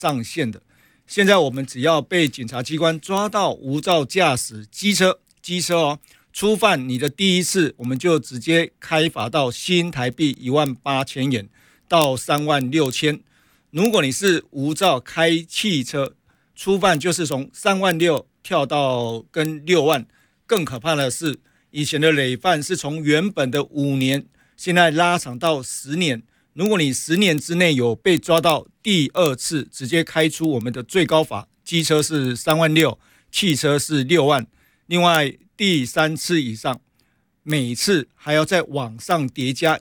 上限的。现在我们只要被检察机关抓到无照驾驶机车初犯你的第一次，我们就直接开罚到新台币18000元到36000。如果你是无照开汽车，初犯就是从36000跳到跟6万。更可怕的是，以前的累犯是从原本的5年，现在拉长到10年。如果你10年之内有被抓到第二次，直接开出我们的最高罚，机车是36000，汽车是6万。另外第3次以上，每次还要再往上叠加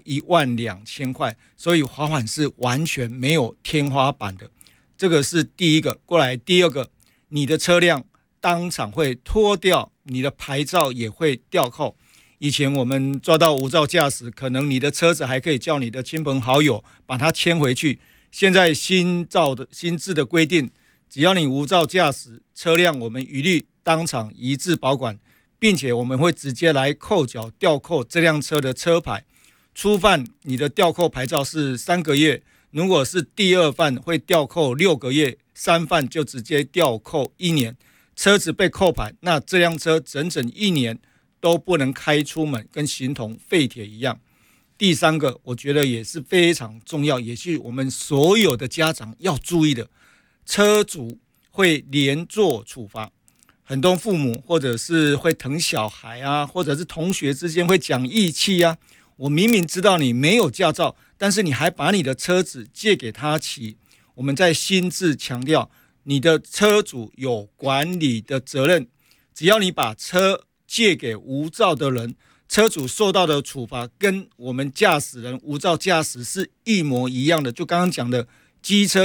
12000块，所以罚款是完全没有天花板的。这个是第一个。过来第二个，你的车辆当场会脱掉，你的牌照也会吊扣。以前我们抓到无照驾驶，可能你的车子还可以叫你的亲朋好友把它牵回去。现在新制的规定，只要你无照驾驶车辆，我们一律当场移置保管，并且我们会直接来扣缴吊扣这辆车的车牌。初犯你的吊扣牌照是3个月，如果是第二犯会吊扣6个月，3犯就直接吊扣1年。车子被扣牌，那这辆车整整1年都不能开出门，跟形同废铁一样。第三个，我觉得也是非常重要，也是我们所有的家长要注意的，车主会连坐处罚。很多父母或者是会疼小孩啊，或者是同学之间会讲义气啊。我明明知道你没有驾照，但是你还把你的车子借给他骑。我们在新制强调，你的车主有管理的责任，只要你把车借给无照的人，车主受到的处罚跟我们驾驶人无照驾驶是一模一样的。就刚刚讲的，机车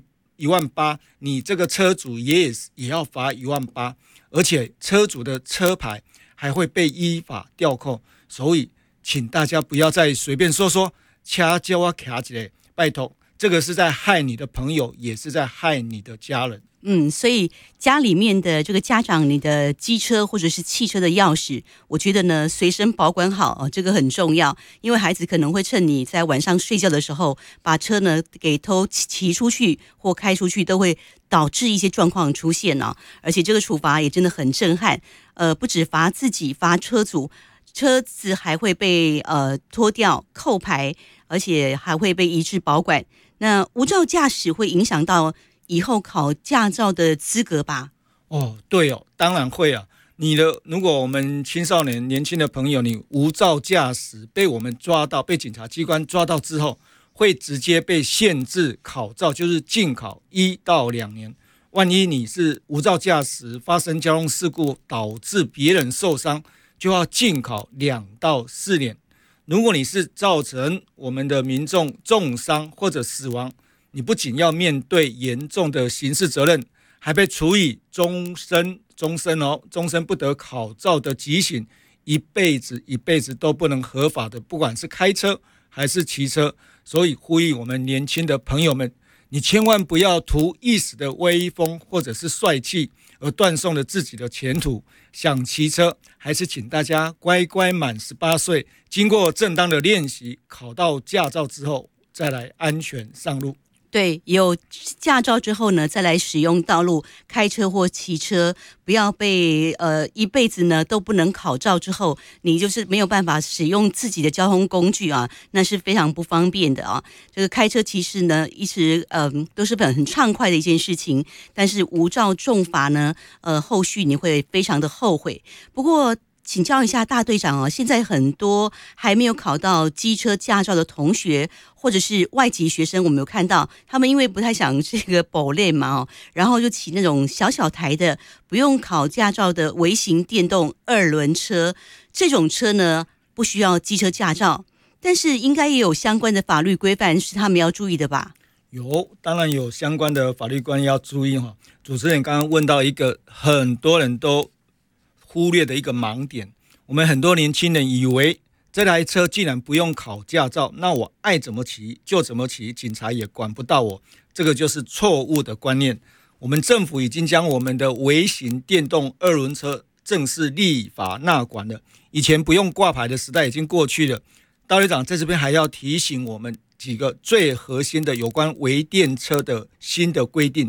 18000，你这个车主也要罚18000，而且车主的车牌还会被依法吊扣。所以请大家不要再随便说掐叫我卡起来，拜托，这个是在害你的朋友，也是在害你的家人。 所以家里面的这个家长，你的机车或者是汽车的钥匙，我觉得呢随身保管好这个很重要，因为孩子可能会趁你在晚上睡觉的时候，把车呢给偷骑出去或开出去，都会导致一些状况出现而且这个处罚也真的很震撼，不止罚自己，罚车主，车子还会被脱掉扣牌，而且还会被移至保管。那无照驾驶会影响到以后考驾照的资格吧？ 对当然会啊。如果我们青少年年轻的朋友，你无照驾驶被我们抓到，被检察机关抓到之后，会直接被限制考照，就是禁考1到2年。万一你是无照驾驶发生交通事故导致别人受伤，就要禁考2到4年。如果你是造成我们的民众重伤或者死亡，你不仅要面对严重的刑事责任，还被处以终身不得考照的极刑，一辈子都不能合法的，不管是开车还是骑车。所以呼吁我们年轻的朋友们，你千万不要图一时的威风或者是帅气而断送了自己的前途。想骑车，还是请大家乖乖满18岁，经过正当的练习，考到驾照之后再来安全上路。 对，有驾照之后呢，再来使用道路开车或骑车，不要被一辈子呢都不能考照之后，你就是没有办法使用自己的交通工具那是非常不方便的这个开车其实呢，一直都是很畅快的一件事情，但是无照重罚呢，后续你会非常的后悔。不过请教一下大队长现在很多还没有考到机车驾照的同学，或者是外籍学生，我们有看到他们因为不太想这个保练嘛然后就骑那种小台的不用考驾照的微型电动2轮车，这种车呢不需要机车驾照，但是应该也有相关的法律规范是他们要注意的吧？ 当然有相关的法律规范要注意主持人刚刚问到一个很多人都忽略的一个盲点，我们很多年轻人以为这台车既然不用考驾照，那我爱怎么骑就怎么骑，警察也管不到我。这个就是错误的观念。我们政府已经将我们的微型电动2轮车正式立法纳管了，以前不用挂牌的时代已经过去了。大队长在这边还要提醒我们几个最核心的有关微电车的新的规定。